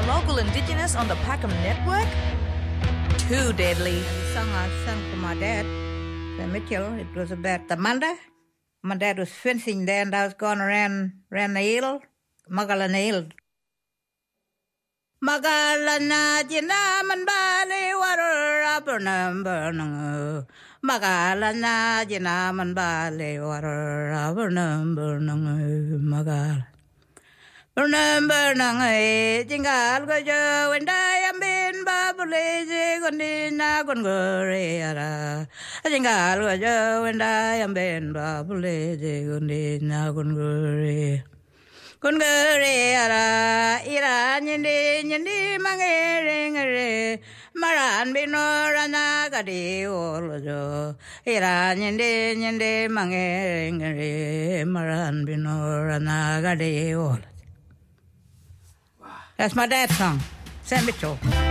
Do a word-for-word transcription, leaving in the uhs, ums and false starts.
local indigenous on the Packham Network? Too deadly. The song I sang for my dad, the Mitchell, it was about the Manda. My dad was fencing there and I was going around, around the hill, Magalan Hill. Magalana jina man bali water abernam burnang. Magalana jina man bali water abernam burnang. Magal. Burnam burnang eh jingal go jo and I am bin babule gondina gongore ara. Jingal go jo and I am bin babule gondina gongore. Gongore ara ira nyindi nyindi mangere ngere maran binora na gadi olojo ira nyindi nyindi mangere ngere maran binora na gadi olojo. That's my dad's song, Sam Mitchell.